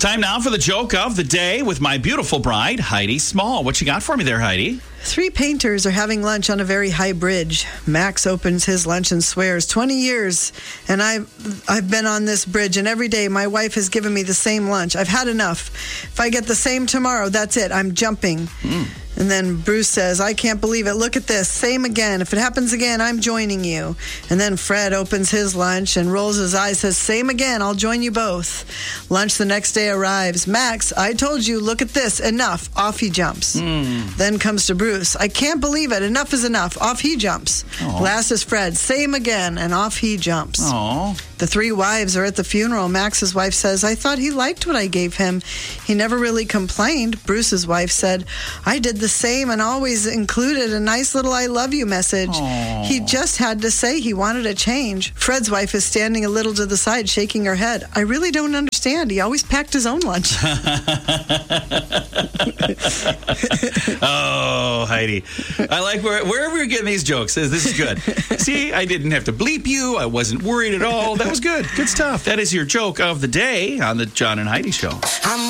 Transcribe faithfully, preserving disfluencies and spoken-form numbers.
Time now for the joke of the day with my beautiful bride, Heidi Small. What you got for me there, Heidi? Three painters are having lunch on a very high bridge. Max opens his lunch and swears, twenty years, and I've, I've been on this bridge, and every day my wife has given me the same lunch. I've had enough. If I get the same tomorrow, that's it. I'm jumping. Mm. And then Bruce says, I can't believe it. Look at this. Same again. If it happens again, I'm joining you. And then Fred opens his lunch and rolls his eyes, says, same again. I'll join you both. Lunch the next day arrives. Max, I told you, look at this. Enough. Off he jumps. Mm. Then comes to Bruce. I can't believe it. Enough is enough. Off he jumps. Aww. Last is Fred. Same again. And off he jumps. Aww. The three wives are at the funeral. Max's wife says, I thought he liked what I gave him. He never really complained. Bruce's wife said, I did the same and always included a nice little I love you message. Aww. He just had to say he wanted a change. Fred's wife is standing a little to the side, shaking her head. I really don't understand. He always packed his own lunch. Oh, Heidi. I like where, wherever you're getting these jokes. This is good. See, I didn't have to bleep you. I wasn't worried at all. That was good. Good stuff. That is your joke of the day on the John and Heidi Show. I'm